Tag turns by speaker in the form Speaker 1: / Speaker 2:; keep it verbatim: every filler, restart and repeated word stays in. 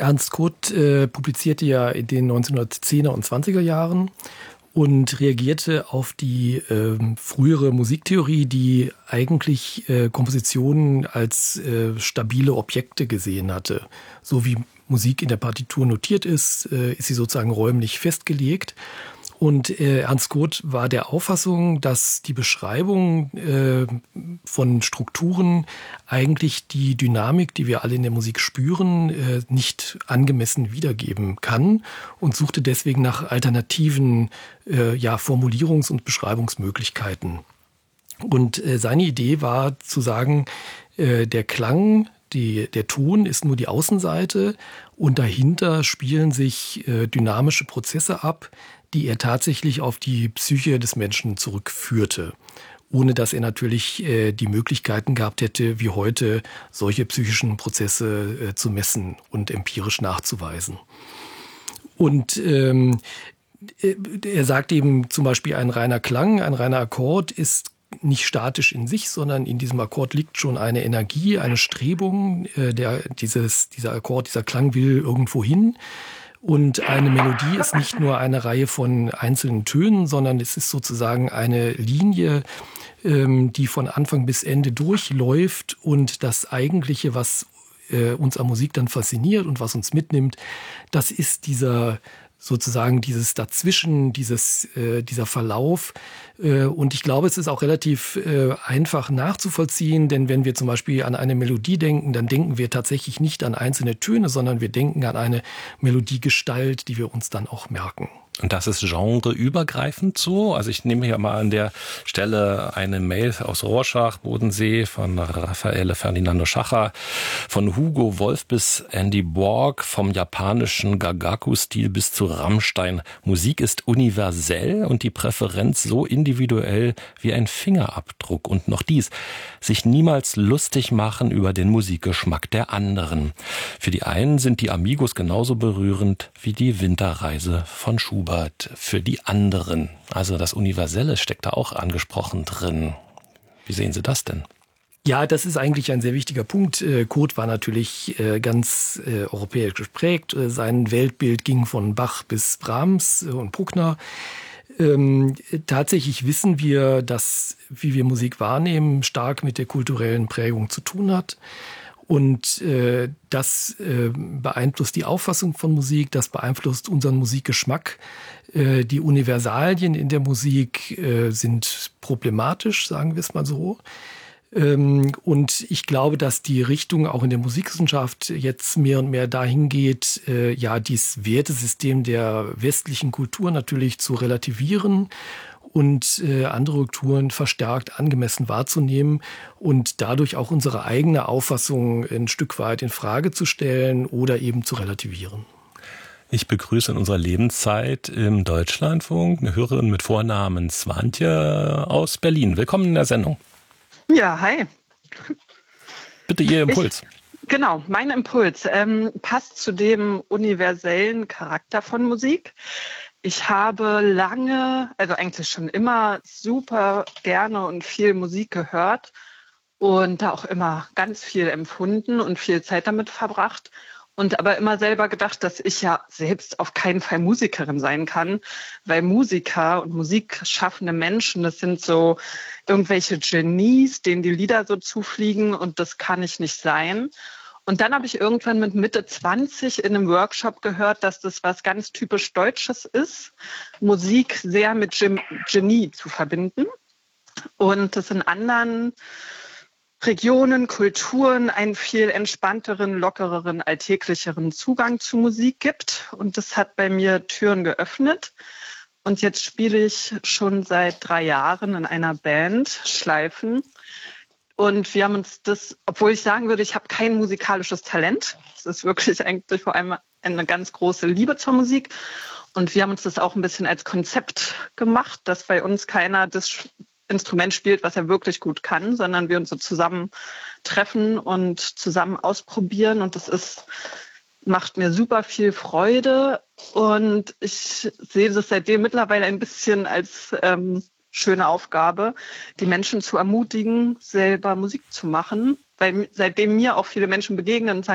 Speaker 1: Ernst Koth äh, publizierte ja in den neunzehnhundertzehner und zwanziger Jahren und reagierte auf die äh, frühere Musiktheorie, die eigentlich äh, Kompositionen als äh, stabile Objekte gesehen hatte. So wie Musik in der Partitur notiert ist, äh, ist sie sozusagen räumlich festgelegt. Und äh, Ernst Koth war der Auffassung, dass die Beschreibung äh, von Strukturen eigentlich die Dynamik, die wir alle in der Musik spüren, äh, nicht angemessen wiedergeben kann und suchte deswegen nach alternativen äh, ja, Formulierungs- und Beschreibungsmöglichkeiten. Und äh, seine Idee war zu sagen, äh, der Klang, die, der Ton ist nur die Außenseite und dahinter spielen sich äh, dynamische Prozesse ab, die er tatsächlich auf die Psyche des Menschen zurückführte, ohne dass er natürlich äh, die Möglichkeiten gehabt hätte, wie heute solche psychischen Prozesse äh, zu messen und empirisch nachzuweisen. Und ähm, er sagt eben zum Beispiel, ein reiner Klang, ein reiner Akkord ist nicht statisch in sich, sondern in diesem Akkord liegt schon eine Energie, eine Strebung. Äh, der, dieses, dieser Akkord, dieser Klang will irgendwo hin. Und eine Melodie ist nicht nur eine Reihe von einzelnen Tönen, sondern es ist sozusagen eine Linie, ähm, die von Anfang bis Ende durchläuft. Und das Eigentliche, was äh, uns an Musik dann fasziniert und was uns mitnimmt, das ist dieser sozusagen dieses Dazwischen, dieses, äh, dieser Verlauf. Äh, und ich glaube, es ist auch relativ äh, einfach nachzuvollziehen, denn wenn wir zum Beispiel an eine Melodie denken, dann denken wir tatsächlich nicht an einzelne Töne, sondern wir denken an eine Melodiegestalt, die wir uns dann auch merken.
Speaker 2: Und das ist genreübergreifend so? Also ich nehme hier mal an der Stelle eine Mail aus Rorschach, Bodensee, von Raffaele Ferdinando Schacher, von Hugo Wolf bis Andy Borg, vom japanischen Gagaku-Stil bis zu Rammstein. Musik ist universell und die Präferenz so individuell wie ein Fingerabdruck. Und noch dies, sich niemals lustig machen über den Musikgeschmack der anderen. Für die einen sind die Amigos genauso berührend wie die Winterreise von Schubert. Für die anderen, also das Universelle steckt da auch angesprochen drin. Wie sehen Sie das denn?
Speaker 1: Ja, das ist eigentlich ein sehr wichtiger Punkt. Koth war natürlich ganz europäisch geprägt. Sein Weltbild ging von Bach bis Brahms und Bruckner. Ähm, tatsächlich wissen wir, dass, wie wir Musik wahrnehmen, stark mit der kulturellen Prägung zu tun hat. Und äh, das äh, beeinflusst die Auffassung von Musik, das beeinflusst unseren Musikgeschmack. Äh, die Universalien in der Musik äh, sind problematisch, sagen wir es mal so. Ähm, und ich glaube, dass die Richtung auch in der Musikwissenschaft jetzt mehr und mehr dahin geht, äh, ja, dieses Wertesystem der westlichen Kultur natürlich zu relativieren und äh, andere Kulturen verstärkt angemessen wahrzunehmen und dadurch auch unsere eigene Auffassung ein Stück weit in Frage zu stellen oder eben zu relativieren.
Speaker 2: Ich begrüße in unserer Lebenszeit im Deutschlandfunk eine Hörerin mit Vornamen Swantje aus Berlin. Willkommen in der Sendung.
Speaker 3: Ja, hi.
Speaker 2: Bitte Ihr Impuls.
Speaker 3: Ich, genau, mein Impuls ähm, passt zu dem universellen Charakter von Musik. Ich habe lange, also eigentlich schon immer super gerne und viel Musik gehört und da auch immer ganz viel empfunden und viel Zeit damit verbracht und aber immer selber gedacht, dass ich ja selbst auf keinen Fall Musikerin sein kann, weil Musiker und musikschaffende Menschen, das sind so irgendwelche Genies, denen die Lieder so zufliegen und das kann ich nicht sein. Und dann habe ich irgendwann mit Mitte zwanzig in einem Workshop gehört, dass das was ganz typisch Deutsches ist, Musik sehr mit Genie zu verbinden und das in anderen Regionen, Kulturen einen viel entspannteren, lockereren, alltäglicheren Zugang zu Musik gibt. Und das hat bei mir Türen geöffnet. Und jetzt spiele ich schon seit drei Jahren in einer Band, Schleifen. Und wir haben uns das, obwohl ich sagen würde, ich habe kein musikalisches Talent. Es ist wirklich eigentlich vor allem eine ganz große Liebe zur Musik. Und wir haben uns das auch ein bisschen als Konzept gemacht, dass bei uns keiner das Instrument spielt, was er wirklich gut kann, sondern wir uns so zusammen treffen und zusammen ausprobieren. Und das ist, macht mir super viel Freude. Und ich sehe das seitdem mittlerweile ein bisschen als ähm, schöne Aufgabe, die Menschen zu ermutigen, selber Musik zu machen. Weil seitdem mir auch viele Menschen begegnen und sagen,